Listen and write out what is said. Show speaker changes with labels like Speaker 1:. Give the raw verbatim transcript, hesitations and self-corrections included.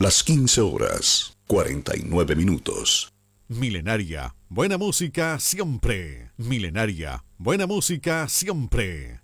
Speaker 1: Las quince horas, cuarenta y nueve minutos.
Speaker 2: Milenaria, buena música siempre. Milenaria, buena música siempre.